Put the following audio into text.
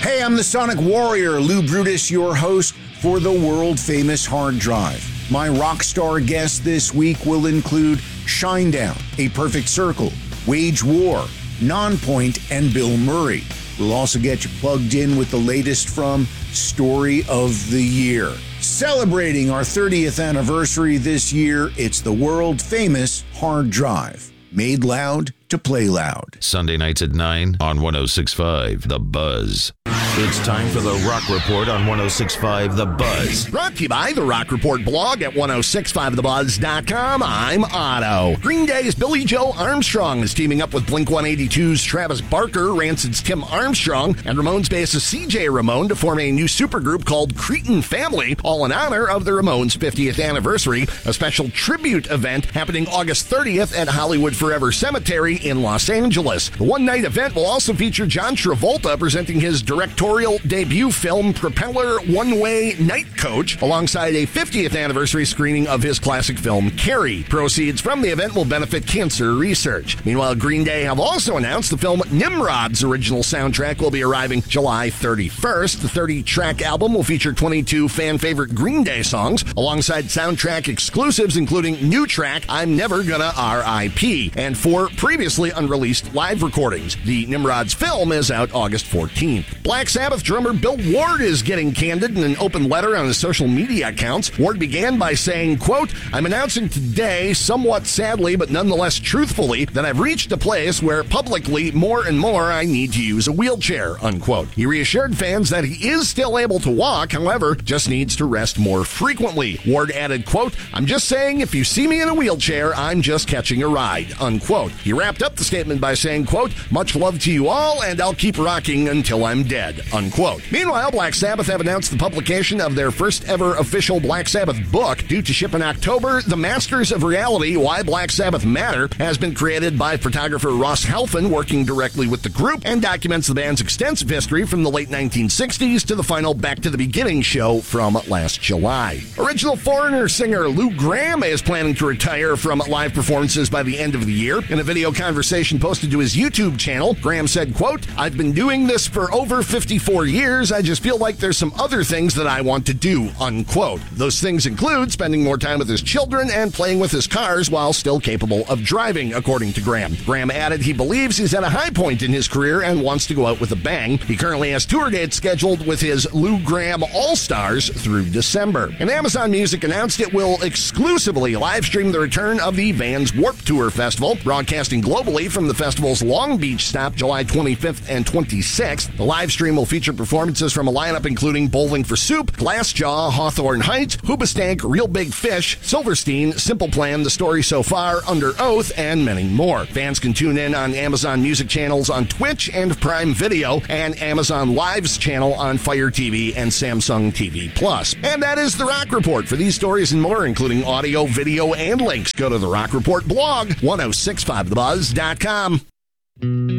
Hey, I'm the Sonic Warrior, Lou Brutus, your host for the world-famous Hard Drive. My rock star guests this week will include Shinedown, A Perfect Circle, Wage War, Nonpoint, and Bill Murray. We'll also get you plugged in with the latest from Story of the Year. Celebrating our 30th anniversary this year, it's the world-famous Hard Drive. Made loud to play loud. Sunday nights at 9 on 106.5 The Buzz. It's time for the Rock Report on 106.5 The Buzz. Brought to you by the Rock Report blog at 1065thebuzz.com. I'm Otto. Green Day's Billy Joe Armstrong is teaming up with Blink-182's Travis Barker, Rancid's Tim Armstrong, and Ramones bassist CJ Ramone to form a new supergroup called Cretin Family, all in honor of the Ramones' 50th anniversary, a special tribute event happening August 30th at Hollywood Forever Cemetery in Los Angeles. The one-night event will also feature John Travolta presenting his directorial debut film Propeller One-Way Night Coach alongside a 50th anniversary screening of his classic film Carrie. Proceeds from the event will benefit cancer research. Meanwhile, Green Day have also announced the film Nimrod's original soundtrack will be arriving July 31st. The 30-track album will feature 22 fan-favorite Green Day songs alongside soundtrack exclusives including new track I'm Never Gonna R.I.P. and 4 previously unreleased live recordings. The Nimrod's film is out August 14th. Black Sabbath drummer Bill Ward is getting candid in an open letter on his social media accounts. Ward began by saying, quote, I'm announcing today, somewhat sadly but nonetheless truthfully, that I've reached a place where publicly more and more I need to use a wheelchair, unquote. He reassured fans that he is still able to walk, however, just needs to rest more frequently. Ward added, quote, I'm just saying if you see me in a wheelchair, I'm just catching a ride, unquote. He wrapped up the statement by saying, quote, much love to you all and I'll keep rocking until I'm dead, unquote. Meanwhile, Black Sabbath have announced the publication of their first ever official Black Sabbath book. Due to ship in October, The Masters of Reality, Why Black Sabbath Matter, has been created by photographer Ross Halfin, working directly with the group, and documents the band's extensive history from the late 1960s to the final Back to the Beginning show from last July. Original Foreigner singer Lou Gramm is planning to retire from live performances by the end of the year. In a video conversation posted to his YouTube channel, Gramm said, quote, I've been doing this for over 54 years. I just feel like there's some other things that I want to do, unquote. Those things include spending more time with his children and playing with his cars while still capable of driving, according to Gramm. Gramm added he believes he's at a high point in his career and wants to go out with a bang. He currently has tour dates scheduled with his Lou Gramm All-Stars through December. And Amazon Music announced it will exclusively live stream the return of the Vans Warped Tour Festival, broadcasting globally from the festival's Long Beach stop July 25th and 26th. The live stream will feature performances from a lineup including Bowling for Soup, Glassjaw, Hawthorne Heights, Hoobastank, Real Big Fish, Silverstein, Simple Plan, The Story So Far, Under Oath, and many more. Fans can tune in on Amazon Music channels on Twitch and Prime Video, and Amazon Live's channel on Fire TV and Samsung TV Plus. And that is the Rock Report. For these stories and more, including audio, video, and links, go to the Rock Report blog, 1065thebuzz.com.